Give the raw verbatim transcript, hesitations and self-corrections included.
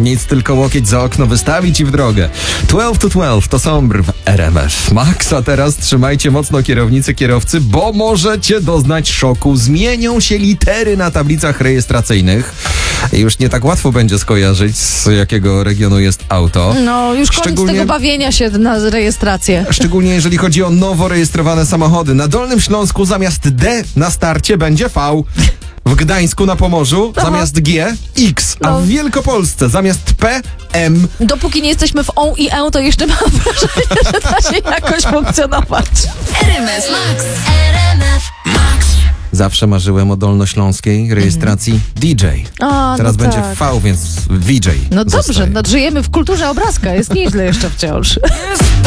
Nic, tylko łokieć za okno wystawić i w drogę. dwanaście to dwanaście to Sombr w R M F Max, a teraz trzymajcie mocno kierownicy, kierowcy, bo możecie doznać szoku. Zmienią się litery na tablicach rejestracyjnych. I już nie tak łatwo będzie skojarzyć, z jakiego regionu jest auto. No, już koniec Szczególnie... tego bawienia się na rejestrację. Szczególnie jeżeli chodzi o nowo rejestrowane samochody. Na Dolnym Śląsku zamiast D na starcie będzie V. W Gdańsku na Pomorzu Aha. zamiast G X, a No. w Wielkopolsce zamiast P M. Dopóki nie jesteśmy w O i E, to jeszcze mam wrażenie, że da się jakoś funkcjonować. R M F Max. R M F Max. Zawsze marzyłem o dolnośląskiej rejestracji D J. A, Teraz no będzie tak. V, więc V J. No dobrze, zostaje. no, żyjemy w kulturze obrazka, jest nieźle jeszcze wciąż.